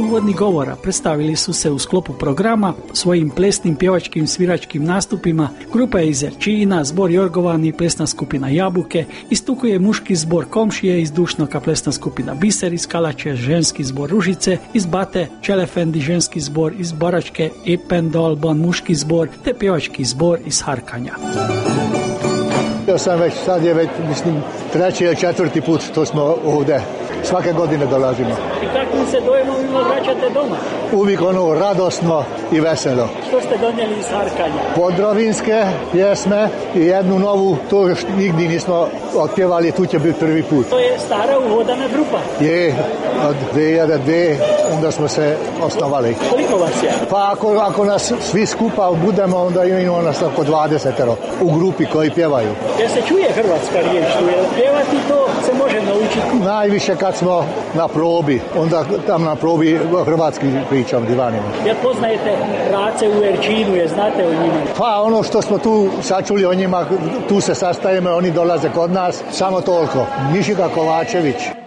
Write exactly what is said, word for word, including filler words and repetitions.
uvodnih govora predstavili su se u sklopu programa svojim plesnim, pjevačkim, sviračkim nastupima grupa iz Erčina, zbor Jorgovani, plesna skupina Jabuke, istukuje muški zbor Komšije, izdušnoka plesna skupina Biser iz Kalače, ženski zbor Ružice, iz Bate, Čelefendi, ženski zbor iz Boračke, Ipendolbon, muški zbor, te pjevački zbor iz Harkanja. Ja sam već, sad je već, mislim, treći ili četvrti put to smo ovdje. Svake godine dolazimo. I kakvim se dojmovima vraćate doma? Uvijek ono radosno i veselo. Što ste donijeli iz Harkanja? Podrovinske pjesme i jednu novu, to još nigdje nismo otpjevali, tu će biti prvi put. To je stara uhodana grupa? Je, od dvije hiljade dvije onda smo se osnovali. Koliko vas je? Pa ako, ako nas svi skupa budemo, onda imamo nas oko dvadesetero u grupi koji pjevaju. Jer se čuje hrvatska riječ, jer pjevati to se može naučiti? Najviše kad smo na probi, onda tam na probi hrvatski pričam divanima. Jel poznajete Race u Erčinu, je znate o njima? Pa ono što smo tu sačuli o njima, tu se sastajemo, oni dolaze kod nas, samo toliko. Mišika Kovačević.